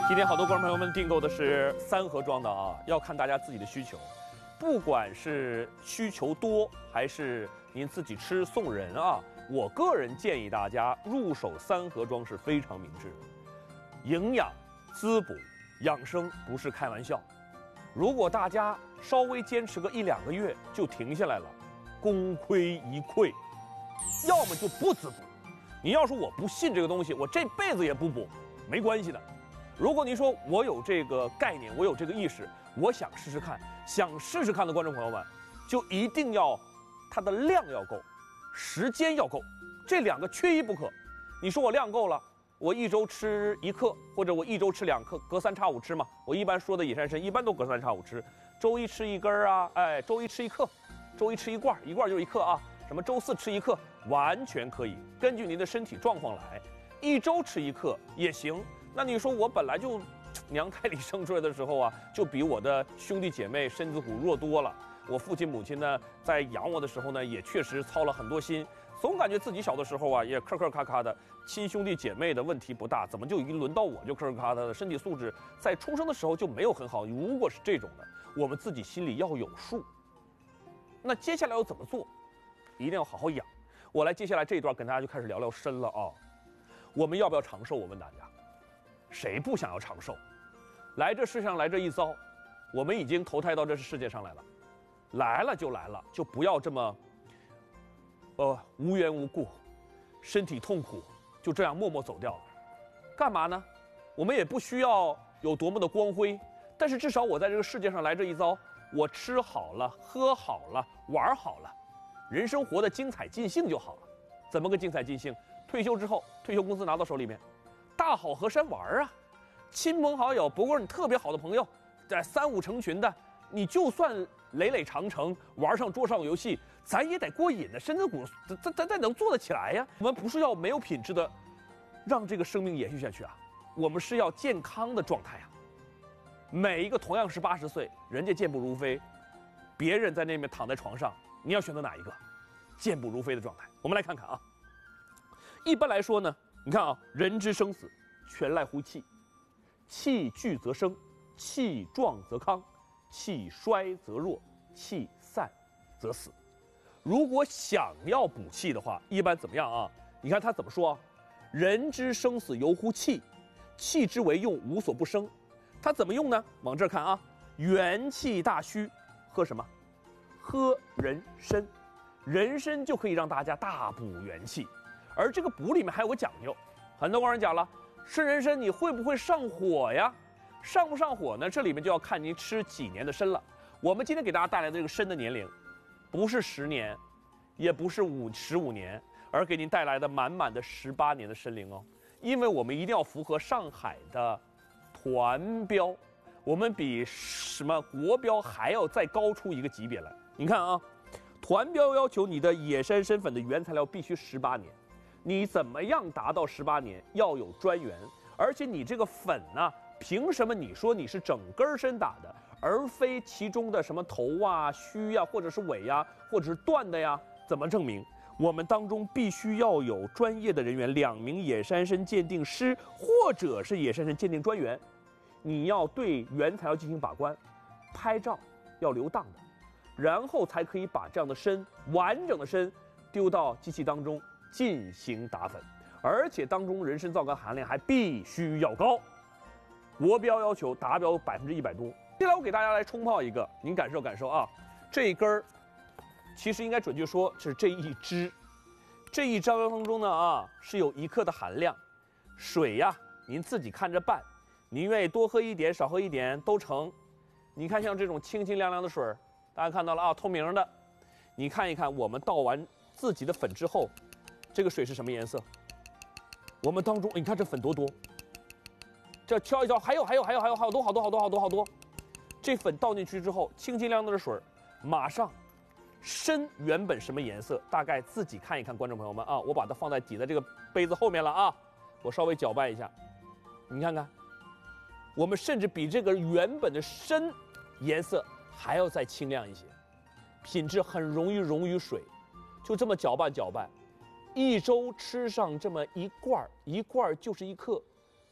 今天好多观众朋友们订购的是3盒装的啊，要看大家自己的需求，不管是需求多还是您自己吃送人啊，我个人建议大家入手3盒装是非常明智的，营养、滋补、养生不是开玩笑。如果大家稍微坚持个1、2个月就停下来了，功亏一篑。要么就不滋补，你要说我不信这个东西，我这辈子也不补，没关系的。如果您说我有这个概念，我有这个意识，我想试试看，想试试看的观众朋友们，就一定要它的量要够，时间要够，这2个缺一不可。你说我量够了，我1周吃1克，或者我1周吃2克，隔3差5吃嘛。我一般说的野山参一般都隔3差5吃，周1吃1根啊，周1吃1克，周1吃1罐，1罐就是1克啊。什么周4吃1克，完全可以根据您的身体状况来，1周吃1克也行。那你说我本来就娘胎里生出来的时候啊，就比我的兄弟姐妹身子骨弱多了。我父亲母亲呢，在养我的时候呢，也确实操了很多心，总感觉自己小的时候啊，也磕磕咔咔的，亲兄弟姐妹的问题不大，怎么就一轮到我就磕磕咔咔的？身体素质在出生的时候就没有很好。如果是这种的，我们自己心里要有数。那接下来要怎么做？一定要好好养。我来接下来这一段跟大家就开始聊聊参了啊。我们要不要长寿？我问大家，谁不想要长寿？来这世上来这一遭，我们已经投胎到这世界上来了，来了就来了，就不要这么无缘无故身体痛苦就这样默默走掉了。干嘛呢？我们也不需要有多么的光辉，但是至少我在这个世界上来这一遭，我吃好了，喝好了，玩好了，人生活得精彩尽兴就好了。怎么个精彩尽兴？退休之后，退休工资拿到手里面，大好河山玩啊！亲朋好友，不过是你特别好的朋友，在3、5成群的，你就算累累长城，玩上桌上游戏，咱也得过瘾的，身子骨咱能做得起来呀。我们不是要没有品质的让这个生命延续下去啊，我们是要健康的状态啊。每一个同样是80岁，人家健步如飞，别人在那边躺在床上，你要选择哪一个？健步如飞的状态。我们来看看啊。一般来说呢，你看啊，人之生死全赖乎气，气聚则生，气壮则康，气衰则弱，气散则死。如果想要补气的话，一般怎么样啊？你看他怎么说啊？人之生死由乎气，气之为用，无所不生。他怎么用呢？往这儿看啊，元气大虚，喝什么？喝人参。人参就可以让大家大补元气。而这个补里面还有个讲究，很多网人讲了，吃人参你会不会上火呀？上不上火呢？这里面就要看您吃几年的参了。我们今天给大家带来的这个参的年龄，不是10年，也不是15年，而给您带来的满满的18年的参龄哦。因为我们一定要符合上海的团标，我们比什么国标还要再高出一个级别来。你看啊，团标要求你的野山参粉的原材料必须18年。你怎么样达到18年？要有专员，而且你这个粉呢，凭什么你说你是整根参打的，而非其中的什么头啊、须啊，或者是尾呀，或者是断的呀？怎么证明？我们当中必须要有专业的人员，2名野山参鉴定师，或者是野山参鉴定专员，你要对原材料进行把关，拍照要留档的，然后才可以把这样的参完整的参丢到机器当中进行打粉，而且当中人参皂苷含量还必须要高，国标要求达标100%多。接下来我给大家来冲泡一个，您感受感受啊。这一根儿，其实应该准确说是这一支，这一张当中呢啊是有1克的含量，水呀您自己看着办，您愿意多喝一点少喝一点都成。你看像这种清清凉凉的水，大家看到了啊，透明的，你看一看我们倒完自己的粉之后。这个水是什么颜色？我们当中，你看这粉多多，这敲一敲，还有好多。这粉倒进去之后，清清凉凉的水，马上，参原本什么颜色？大概自己看一看，观众朋友们啊，我把它放在抵在这个杯子后面了啊，我稍微搅拌一下，你看看，我们甚至比这个原本的参颜色还要再清亮一些，品质很容易溶于水，就这么搅拌。1周吃上这么1罐，1罐就是1克，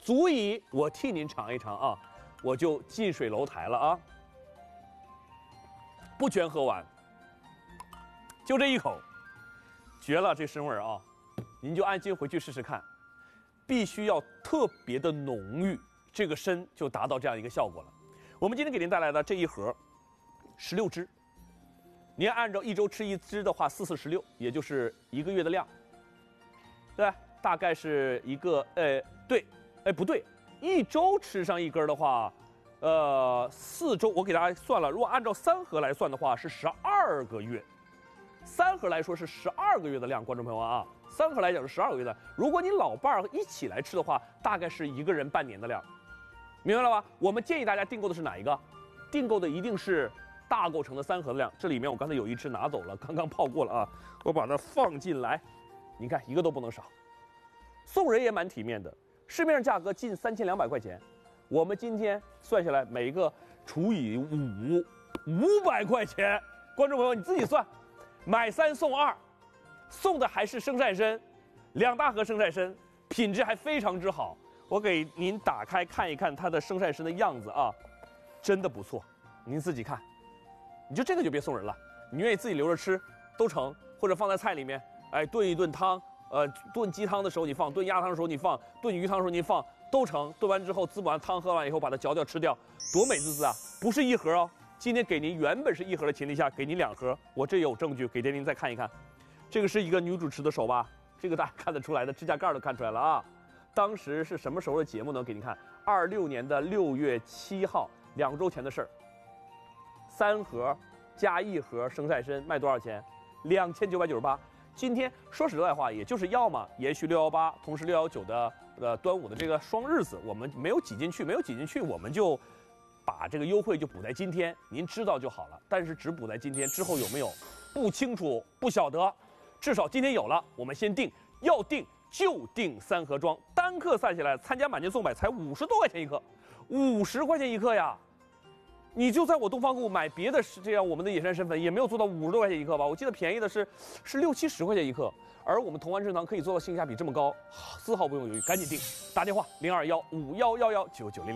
足以我替您尝一尝啊，我就近水楼台了啊，不全喝完，就这一口，绝了这参味啊！您就安心回去试试看，必须要特别的浓郁，这个参就达到这样一个效果了。我们今天给您带来的这一盒，16支。您按照1周吃1支的话，4、4、16，也就是1个月的量，对吧？大概是一个对，不对，1周吃上1根的话，4周我给大家算了，如果按照3盒来算的话，是12个月。3盒来说是12个月的量，观众朋友啊，3盒来讲是12个月的。如果你老伴儿一起来吃的话，大概是1个人半年的量，明白了吧？我们建议大家订购的是哪一个？订购的一定是大构成的3盒的量。这里面我刚才有1只拿走了，刚刚泡过了啊，我把它放进来，你看一个都不能少。送人也蛮体面的，市面上价格近3200块钱，我们今天算下来每一个除以5，500块钱。观众朋友你自己算，买3送2，送的还是生晒参，2大盒生晒参，品质还非常之好。我给您打开看一看它的生晒参的样子啊，真的不错，您自己看。你就这个就别送人了，你愿意自己留着吃都成，或者放在菜里面，哎，炖一炖汤，炖鸡汤的时候你放，炖鸭汤的时候你放，炖鱼汤的时候你放都成。炖完之后滋完汤喝完以后把它嚼掉吃掉，多美滋滋啊！不是1盒哦，今天给您原本是1盒的前提下给您2盒，我这有证据给您再看一看。这个是一个女主持的手吧，这个大家看得出来的，指甲盖都看出来了啊。当时是什么时候的节目呢？给您看，26年的6月7号，2周前的事儿。3盒加1盒生晒参卖多少钱？2998。今天说实在话，也就是要么延续618，同时619的端午的这个双日子，我们没有挤进去，我们就把这个优惠就补在今天，您知道就好了。但是只补在今天，之后有没有不清楚不晓得，至少今天有了，我们先定，要定就定3盒装，单克算下来参加满减送百才50多块钱一克，50块钱一克呀！你就在我东方购物买别的是这样，我们的野山参粉也没有做到50多块钱一克吧？我记得便宜的是60、70块钱一克，而我们同安珍堂可以做到性价比这么高，丝毫不用犹豫，赶紧订，打电话0215119900。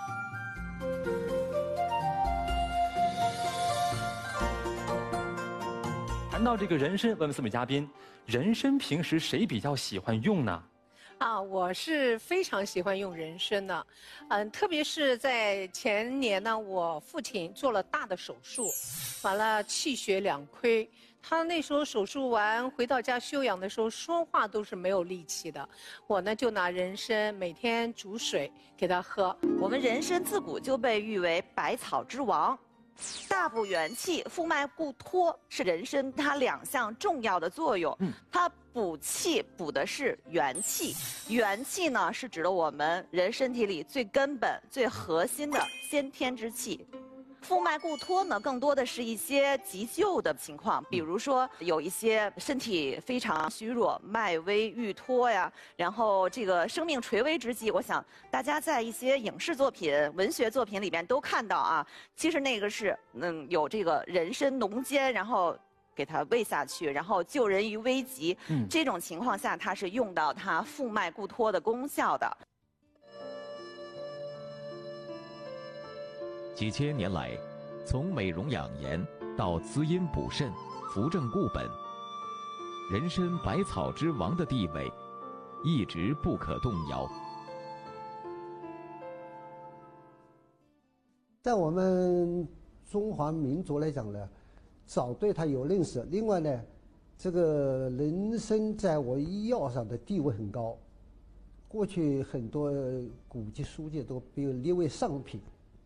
谈到这个人参，问问4位嘉宾，人参平时谁比较喜欢用呢？ 我是非常喜欢用人参的，特别是在前年呢，我父亲做了大的手术，完了气血两亏，他那时候手术完回到家休养的时候，说话都是没有力气的。我呢就拿人参每天煮水给他喝。 我们人参自古就被誉为百草之王。大补元气、复脉固脱是人参它2项重要的作用。它补气补的是元气，元气呢是指的我们人身体里最根本、最核心的先天之气。复脉固脱呢，更多的是一些急救的情况，比如说有一些身体非常虚弱、脉微欲脱呀，然后这个生命垂危之际，我想大家在一些影视作品、文学作品里面都看到啊。其实那个是有这个人参浓煎，然后给它喂下去，然后救人于危急。这种情况下，它是用到它复脉固脱的功效的。 几千年来，从美容养颜到滋阴补肾、扶正固本，人参百草之王的地位一直不可动摇。 在我们中华民族来讲呢，早对它有认识。另外呢，这个人参在我医药上的地位很高，过去很多古籍书籍都被列为上品。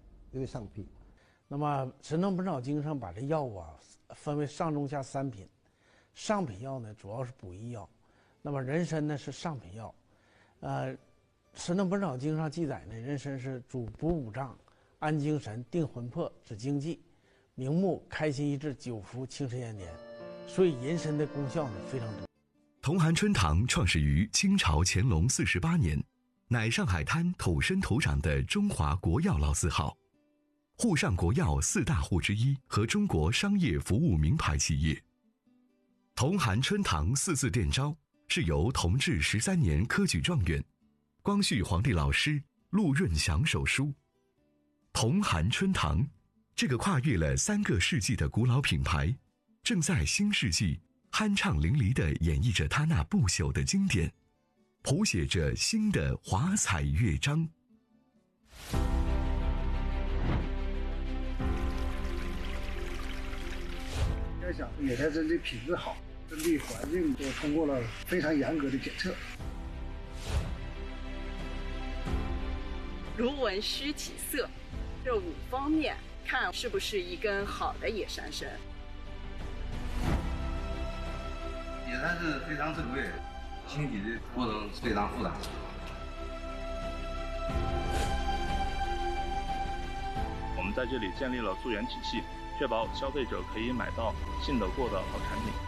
那么《神农本草经》上把这药物分为上中下3品，上品药呢主要是补益药，那么人参呢是上品药。《神农本草经》上记载呢，人参是主补五脏、安精神、定魂魄、止惊悸、明目、开心益智、久服、清湿延年，所以人参的功效呢非常多。 同寒春堂创始于清朝乾隆48年，乃上海滩土生土长的中华国药老字号。沪上国药4大户之一和中国商业服务名牌企业。同寒春堂4字店招是由同治13年科举状元、 光绪皇帝老师陆润祥手书。同寒春堂，这个跨越了3个世纪的古老品牌，正在新世纪酣畅淋漓地演绎着它那不朽的经典，谱写着新的华彩乐章。 要想野菜真的品质好，耕地环境都通过了非常严格的检测。 如闻须体色，这5方面看是不是一根好的野山参。 野山是非常珍贵的，清洗的过程非常复杂。 我们在这里建立了溯源体系，确保消费者可以买到信得过的好产品。